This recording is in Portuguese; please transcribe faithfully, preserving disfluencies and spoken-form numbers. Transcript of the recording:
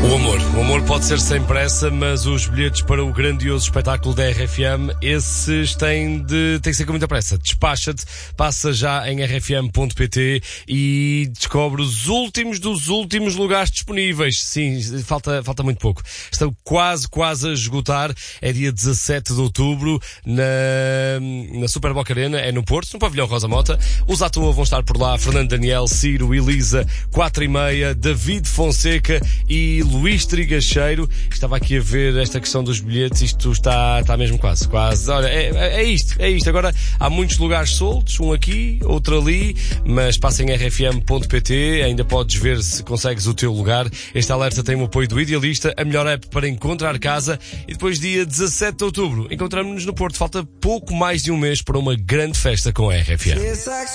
O amor. O amor pode ser sem pressa, mas os bilhetes para o grandioso espetáculo da R F M, esses têm de, têm que ser com muita pressa. Despacha-te, passa já em r f m ponto p t e descobre os últimos dos últimos lugares disponíveis. Sim, falta, falta muito pouco. Estão quase, quase a esgotar. É dia dezassete de outubro, na, na Super Boca Arena, é no Porto, no pavilhão Rosa Mota. Os à toa vão estar por lá: Fernando Daniel, Ciro, Elisa, quatro e meia, David Fonseca e Luís Trigacheiro. Estava aqui a ver esta questão dos bilhetes, isto está, está mesmo quase, quase. Olha, é, é isto, é isto. Agora há muitos lugares soltos, um aqui, outro ali, mas passa em r f m ponto p t, ainda podes ver se consegues o teu lugar. Este alerta tem o apoio do Idealista, a melhor app para encontrar casa, e depois dia dezassete de outubro encontramos-nos no Porto. Falta pouco mais de um mês para uma grande festa com a R F M.